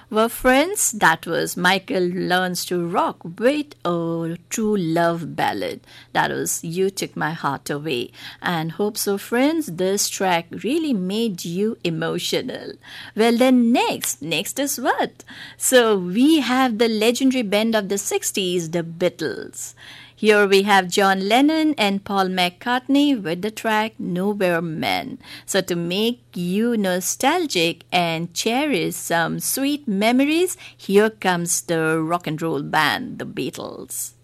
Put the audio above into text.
Well, friends, that was Michael Learns to Rock with a true love ballad. That was You Took My Heart Away. And hope so, friends, this track really made you emotional. Well, then next is what? So we have the legendary band of the 60s, the Beatles. Here we have John Lennon and Paul McCartney with the track Nowhere Man. So to make you nostalgic and cherish some sweet memories, here comes the rock and roll band, the Beatles.